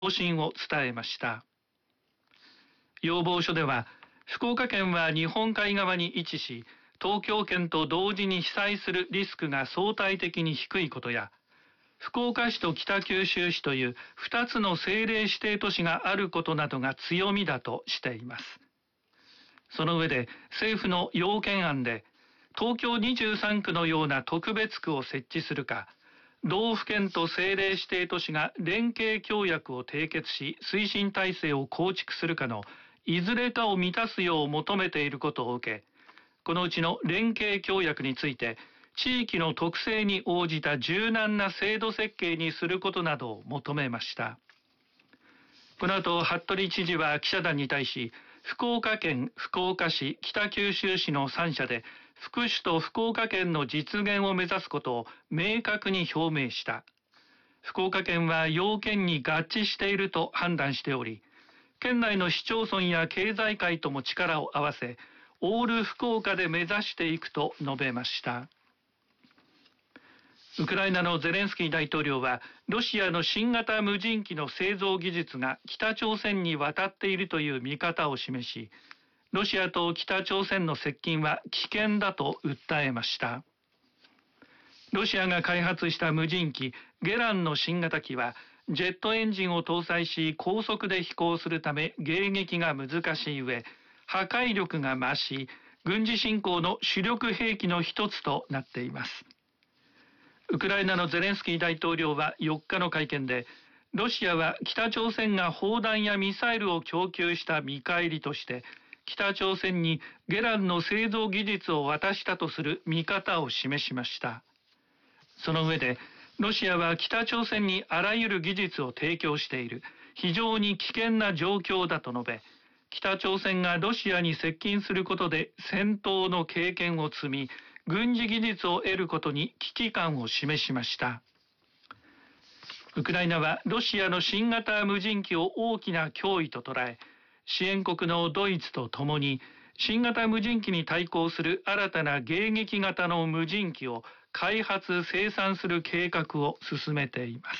方針を伝えました。要望書では、福岡県は日本海側に位置し、東京圏と同時に被災するリスクが相対的に低いことや、福岡市と北九州市という2つの政令指定都市があることなどが強みだとしています。その上で政府の要件案で、東京23区のような特別区を設置するか、道府県と政令指定都市が連携協約を締結し、推進体制を構築するかのいずれかを満たすよう求めていることを受け、このうちの連携協約について、地域の特性に応じた柔軟な制度設計にすることなどを求めました。この後、服部知事は記者団に対し、福岡県、福岡市、北九州市の3社で、福祉と福岡県の実現を目指すことを明確に表明した。福岡県は要件に合致していると判断しており、県内の市町村や経済界とも力を合わせ、オール福岡で目指していくと述べました。ウクライナのゼレンスキー大統領は、ロシアの新型無人機の製造技術が北朝鮮に渡っているという見方を示し、ロシアと北朝鮮の接近は危険だと訴えました。ロシアが開発した無人機ゲランの新型機は、ジェットエンジンを搭載し高速で飛行するため迎撃が難しい上、破壊力が増し、軍事侵攻の主力兵器の一つとなっています。ウクライナのゼレンスキー大統領は4日の会見で、ロシアは北朝鮮が砲弾やミサイルを供給した見返りとして、北朝鮮にゲランの製造技術を渡したとする見方を示しました。その上で、ロシアは北朝鮮にあらゆる技術を提供している、非常に危険な状況だと述べ、北朝鮮がロシアに接近することで戦闘の経験を積み、軍事技術を得ることに危機感を示しました。ウクライナはロシアの新型無人機を大きな脅威と捉え、支援国のドイツとともに新型無人機に対抗する新たな迎撃型の無人機を開発・生産する計画を進めています。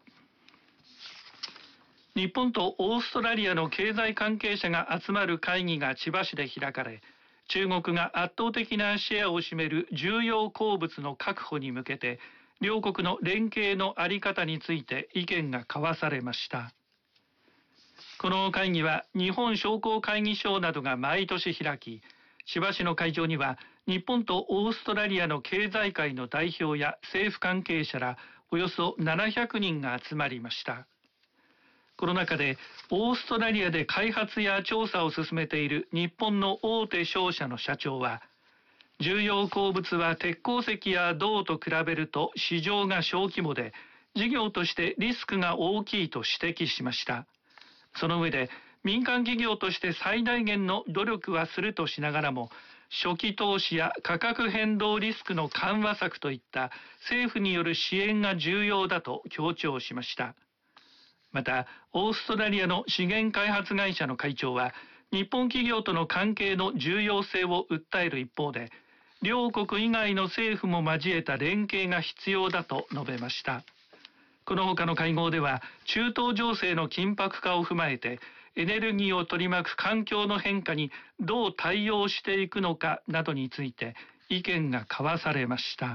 日本とオーストラリアの経済関係者が集まる会議が千葉市で開かれ、中国が圧倒的なシェアを占める重要鉱物の確保に向けて、両国の連携の在り方について意見が交わされました。この会議は日本商工会議所などが毎年開き、千葉市の会場には日本とオーストラリアの経済界の代表や政府関係者らおよそ700人が集まりました。この中でオーストラリアで開発や調査を進めている日本の大手商社の社長は、重要鉱物は鉄鉱石や銅と比べると市場が小規模で、事業としてリスクが大きいと指摘しました。その上で、民間企業として最大限の努力はするとしながらも、初期投資や価格変動リスクの緩和策といった政府による支援が重要だと強調しました。また、オーストラリアの資源開発会社の会長は、日本企業との関係の重要性を訴える一方で、両国以外の政府も交えた連携が必要だと述べました。この他の会合では、中東情勢の緊迫化を踏まえて、エネルギーを取り巻く環境の変化にどう対応していくのかなどについて意見が交わされました。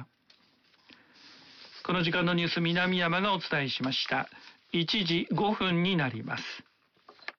この時間のニュース、南山がお伝えしました。1時5分になります。